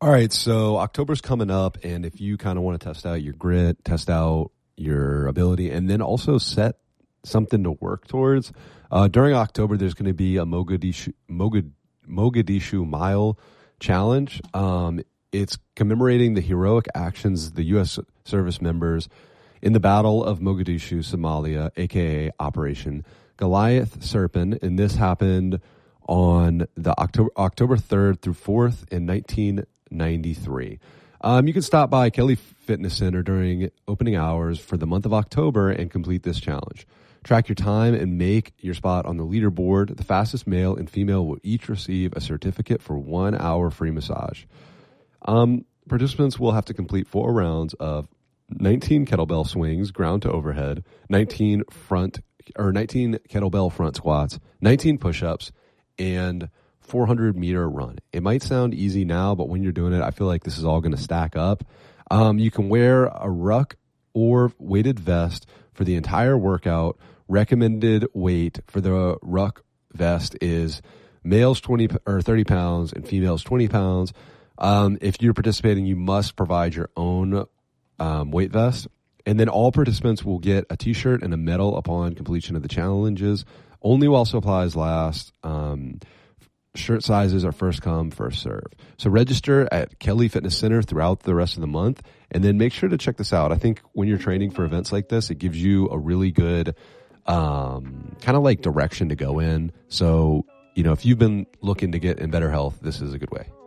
All right, so October's coming up, and if you kind of want to test out your grit, test out your ability, and then also set something to work towards, during October there's going to be a Mogadishu Mile Challenge. It's commemorating the heroic actions of the U.S. service members in the Battle of Mogadishu, Somalia, a.k.a. Operation Goliath Serpent, and this happened on the October 3rd through 4th in 1993. You can stop by Kelly Fitness Center during opening hours for the month of October and complete this challenge. Track your time and make your spot on the leaderboard. The fastest male and female will each receive a certificate for 1 hour free massage. Participants will have to complete 4 rounds of 19 kettlebell swings, ground to overhead, 19 kettlebell front squats, 19 push-ups, and 400-meter run. It might sound easy now, but when you're doing it, I feel like this is all going to stack up. You can wear a ruck or weighted vest for the entire workout. Recommended weight for the ruck vest is males 30 pounds and females 20 pounds. If you're participating, you must provide your own weight vest. And then all participants will get a T-shirt and a medal upon completion of the challenges. Only while supplies last. Shirt sizes are first come, first serve. So register at Kelly Fitness Center throughout the rest of the month, and then make sure to check this out. I think when you're training for events like this, it gives you a really good kind of like direction to go in. So, if you've been looking to get in better health, this is a good way.